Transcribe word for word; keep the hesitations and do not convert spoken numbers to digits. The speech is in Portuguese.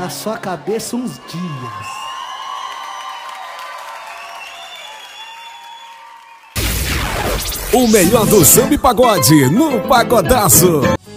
na sua cabeça uns dias. O melhor do samba e pagode no Pagodaço.